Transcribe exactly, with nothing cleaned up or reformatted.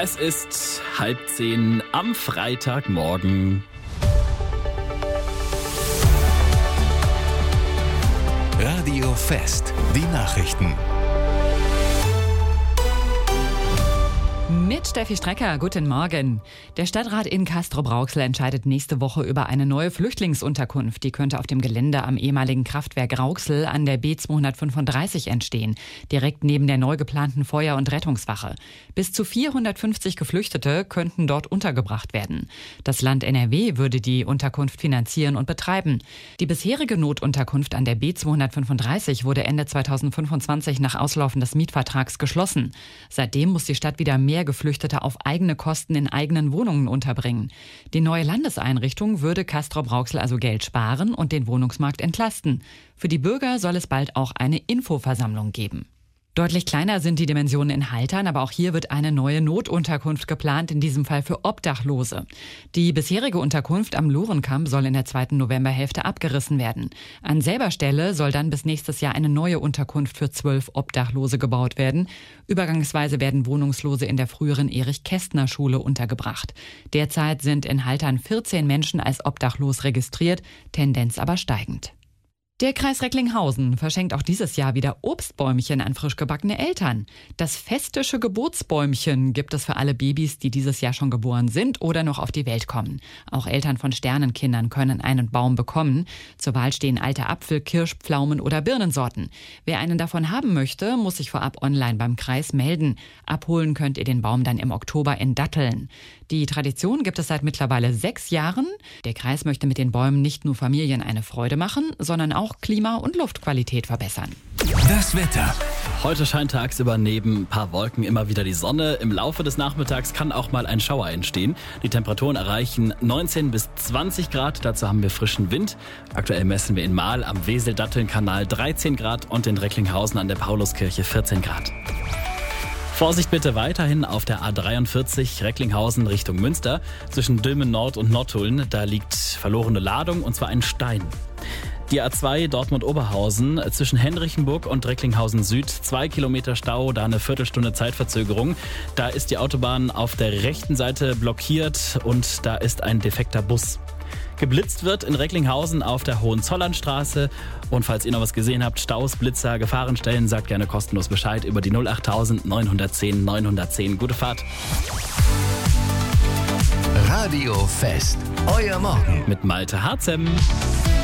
Es ist halb zehn am Freitagmorgen. Radio Fest, die Nachrichten. Mit Steffi Strecker, guten Morgen. Der Stadtrat in Castrop-Rauxel entscheidet nächste Woche über eine neue Flüchtlingsunterkunft. Die könnte auf dem Gelände am ehemaligen Kraftwerk Rauxel an der B zweihundertfünfunddreißig entstehen, direkt neben der neu geplanten Feuer- und Rettungswache. Bis zu vierhundertfünfzig Geflüchtete könnten dort untergebracht werden. Das Land N R W würde die Unterkunft finanzieren und betreiben. Die bisherige Notunterkunft an der B zweihundertfünfunddreißig wurde Ende zweitausendfünfundzwanzig nach Auslaufen des Mietvertrags geschlossen. Seitdem muss die Stadt wieder mehr Geflüchtete auf eigene Kosten in eigenen Wohnungen unterbringen. Die neue Landeseinrichtung würde Castrop-Rauxel also Geld sparen und den Wohnungsmarkt entlasten. Für die Bürger soll es bald auch eine Infoversammlung geben. Deutlich kleiner sind die Dimensionen in Haltern, aber auch hier wird eine neue Notunterkunft geplant, in diesem Fall für Obdachlose. Die bisherige Unterkunft am Lurenkamp soll in der zweiten Novemberhälfte abgerissen werden. An selber Stelle soll dann bis nächstes Jahr eine neue Unterkunft für zwölf Obdachlose gebaut werden. Übergangsweise werden Wohnungslose in der früheren Erich-Kästner-Schule untergebracht. Derzeit sind in Haltern vierzehn Menschen als obdachlos registriert, Tendenz aber steigend. Der Kreis Recklinghausen verschenkt auch dieses Jahr wieder Obstbäumchen an frisch gebackene Eltern. Das festische Geburtsbäumchen gibt es für alle Babys, die dieses Jahr schon geboren sind oder noch auf die Welt kommen. Auch Eltern von Sternenkindern können einen Baum bekommen. Zur Wahl stehen alte Apfel-, Kirsch-, Pflaumen- oder Birnensorten. Wer einen davon haben möchte, muss sich vorab online beim Kreis melden. Abholen könnt ihr den Baum dann im Oktober in Datteln. Die Tradition gibt es seit mittlerweile sechs Jahren. Der Kreis möchte mit den Bäumen nicht nur Familien eine Freude machen, sondern auch Klima- und Luftqualität verbessern. Das Wetter. Heute scheint tagsüber neben ein paar Wolken immer wieder die Sonne. Im Laufe des Nachmittags kann auch mal ein Schauer entstehen. Die Temperaturen erreichen neunzehn bis zwanzig Grad. Dazu haben wir frischen Wind. Aktuell messen wir in Mahl am Wesel-Datteln-Kanal dreizehn Grad und in Recklinghausen an der Pauluskirche vierzehn Grad. Vorsicht bitte weiterhin auf der A dreiundvierzig Recklinghausen Richtung Münster. Zwischen Dülmen Nord und Nottuln, da liegt verlorene Ladung und zwar ein Stein. Die A zwei Dortmund-Oberhausen zwischen Henrichenburg und Recklinghausen Süd, zwei Kilometer Stau, da eine Viertelstunde Zeitverzögerung. Da ist die Autobahn auf der rechten Seite blockiert und da ist ein defekter Bus. Geblitzt wird in Recklinghausen auf der Hohenzollernstraße. Und falls ihr noch was gesehen habt, Staus, Blitzer, Gefahrenstellen, sagt gerne kostenlos Bescheid über die null acht neun eins null neun eins null zehn. Gute Fahrt. Radio Fest, euer Morgen. Mit Malte Harzem.